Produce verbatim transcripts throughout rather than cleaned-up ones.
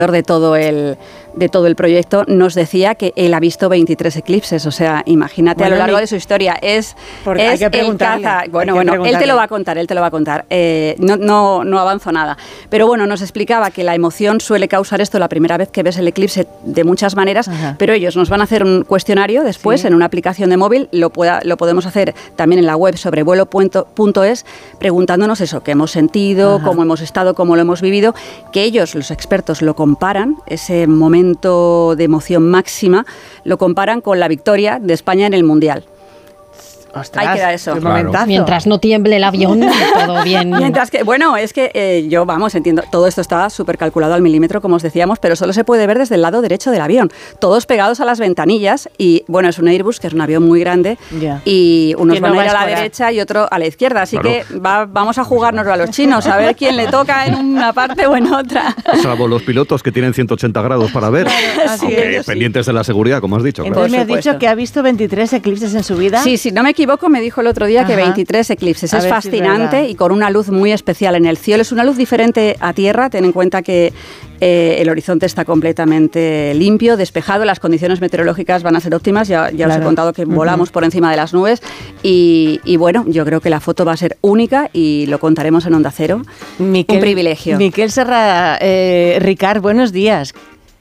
de todo el de todo el proyecto, nos decía que él ha visto veintitrés eclipses, o sea, imagínate bueno, a lo largo de su historia, es, es el caza, bueno, bueno, él te lo va a contar, él te lo va a contar, eh, no, no, no avanzo nada, pero bueno, nos explicaba que la emoción suele causar esto la primera vez que ves el eclipse de muchas maneras, ajá, pero ellos nos van a hacer un cuestionario después, sí, en una aplicación de móvil, lo, pueda, lo podemos hacer también en la web sobrevuelo punto es, preguntándonos eso, qué hemos sentido, ajá, cómo hemos estado, cómo lo hemos vivido, que ellos, los expertos, lo comparan, ese momento de emoción máxima, lo comparan con la victoria de España en el Mundial. Ostras, ahí queda eso. Claro. Mientras no tiemble el avión, todo bien. Mientras que, bueno, es que eh, yo, vamos, entiendo, todo esto está súper calculado al milímetro, como os decíamos, pero solo se puede ver desde el lado derecho del avión, todos pegados a las ventanillas, y bueno, es un Airbus, que es un avión muy grande, yeah, y unos van no a ir a la derecha y otro a la izquierda, así claro, que va, vamos a jugárnoslo a los chinos, a ver quién le toca en una parte o en otra. Salvo los pilotos que tienen ciento ochenta grados para ver, claro, aunque es, pendientes sí, de la seguridad, como has dicho. Entonces claro, me has dicho que ha visto veintitrés eclipses en su vida. Sí, sí, no me equivoco, me dijo el otro día, ajá, que veintitrés eclipses. A es fascinante si y con una luz muy especial en el cielo. Es una luz diferente a tierra. Ten en cuenta que eh, el horizonte está completamente limpio, despejado. Las condiciones meteorológicas van a ser óptimas. Ya, ya claro, os he contado que uh-huh, volamos por encima de las nubes. Y, y bueno, yo creo que la foto va a ser única y lo contaremos en Onda Cero. Miquel, un privilegio. Miquel Serra, eh, Ricard, buenos días.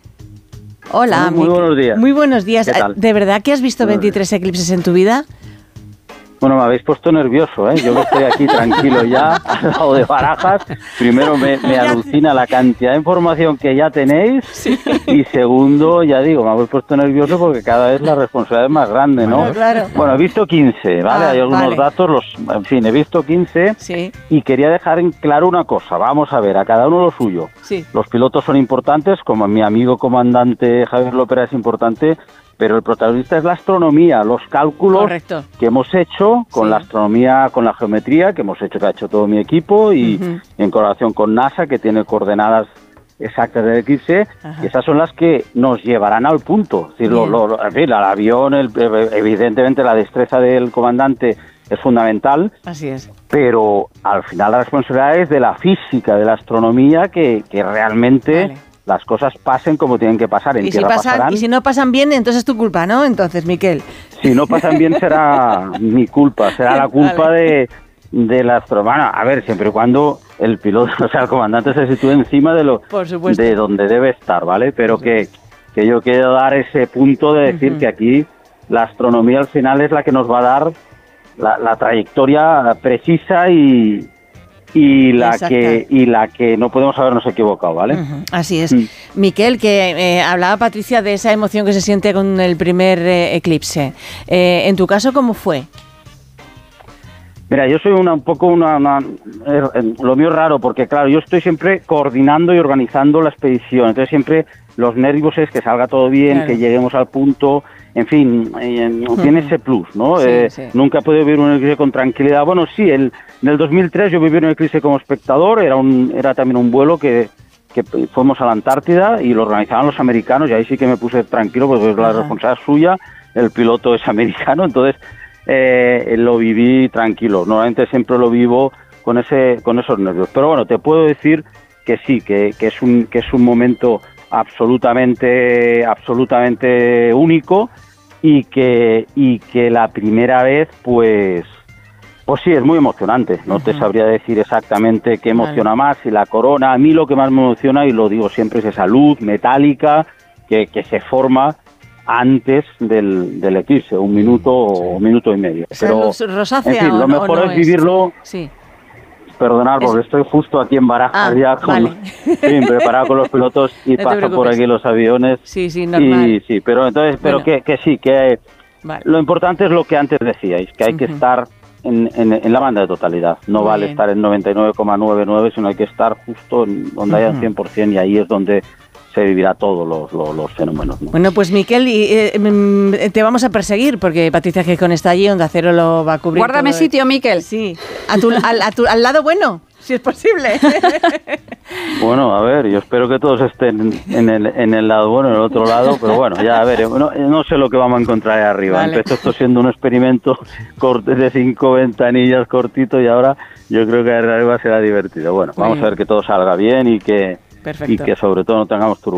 Hola. Muy, muy buenos días. Muy buenos días. ¿Qué tal? ¿De verdad que has visto veintitrés eclipses en tu vida? Bueno, me habéis puesto nervioso, ¿eh? Yo que estoy aquí tranquilo ya, al lado de Barajas. Primero me, me alucina la cantidad de información que ya tenéis. Sí. Y segundo, ya digo, me habéis puesto nervioso porque cada vez la responsabilidad es más grande, ¿no? Bueno, claro. Bueno, he visto quince, ¿vale? Ah, Hay algunos vale. datos, los, en fin, he visto quince. Sí. Y quería dejar en claro una cosa. Vamos a ver, a cada uno lo suyo. Sí. Los pilotos son importantes, como mi amigo comandante Javier López es importante, pero el protagonista es la astronomía, los cálculos Correcto. que hemos hecho con sí. la astronomía, con la geometría, que hemos hecho, que ha hecho todo mi equipo, y uh-huh. en colaboración con NASA, que tiene coordenadas exactas del eclipse, Ajá. y esas son las que nos llevarán al punto. Es decir, lo, lo, en fin, el avión, el, evidentemente la destreza del comandante es fundamental. Así es. Pero al final la responsabilidad es de la física, de la astronomía, que, que realmente... Vale. las cosas pasen como tienen que pasar. En y, tierra si pasan, pasarán. y si no pasan bien, entonces es tu culpa, ¿no? Entonces, Miquel. Si no pasan bien será mi culpa, será la culpa vale. de, de la astronomía. A ver, siempre y cuando el piloto, o sea, el comandante se sitúe encima de lo de donde debe estar, ¿vale? Pero que, que yo quiero dar ese punto de decir uh-huh. que aquí la astronomía al final es la que nos va a dar la, la trayectoria precisa y... y la Exacto. que y la que no podemos habernos equivocado, ¿vale? Uh-huh. Así es. Mm. Miquel, que eh, hablaba Patricia de esa emoción que se siente con el primer eh, eclipse. Eh, en tu caso, ¿cómo fue? Mira, yo soy una, un poco una, una eh, lo mío es raro, porque claro, yo estoy siempre coordinando y organizando la expedición, entonces siempre los nervios es que salga todo bien, claro. que lleguemos al punto, en fin, eh, uh-huh. tiene ese plus, ¿no? Sí, eh, sí. Nunca he podido vivir un eclipse con tranquilidad. Bueno, sí, el, en el dos mil tres yo viví un eclipse como espectador, era un era también un vuelo que, que fuimos a la Antártida y lo organizaban los americanos, y ahí sí que me puse tranquilo, porque uh-huh. la responsabilidad es suya, el piloto es americano, entonces eh, lo viví tranquilo. Normalmente siempre lo vivo con ese con esos nervios. Pero bueno, te puedo decir que sí, que, que es un que es un momento absolutamente absolutamente único, y que y que la primera vez pues pues sí es muy emocionante. No uh-huh. te sabría decir exactamente qué emociona vale. más, si la corona. A mí lo que más me emociona, y lo digo siempre, es esa luz metálica que, que se forma antes del, del eclipse, un minuto o un minuto y medio. Pero luz rosácea, en fin, lo mejor no es vivirlo. Sí. Perdonad, porque es... estoy justo aquí en Barajas ah, ya con, vale. sí, preparado con los pilotos y no paso por aquí los aviones. Sí, sí, normal. Y, sí, pero entonces, pero bueno. que, que sí, que vale. lo importante es lo que antes decíais, que hay uh-huh. que estar en, en, en la banda de totalidad. No Muy vale bien. estar en noventa y nueve coma noventa y nueve, sino hay que estar justo en donde uh-huh. haya el cien por ciento, y ahí es donde se vivirá todos los, los, los fenómenos, ¿no? Bueno, pues Miquel, y, eh, te vamos a perseguir, porque Patricia Gijón está allí, Onda Cero lo va a cubrir. Guárdame todo sitio, Miquel. Sí, a tu, al, a tu, al lado bueno, si es posible. Bueno, a ver, yo espero que todos estén en el, en el lado bueno, en el otro lado, pero bueno, ya a ver, no, no sé lo que vamos a encontrar ahí arriba. Vale. Empezó esto siendo un experimento corto, de cinco ventanillas cortito, y ahora yo creo que arriba será divertido. Bueno, Muy vamos bien. a ver que todo salga bien y que... Perfecto. Y que sobre todo no tengamos turbulencia.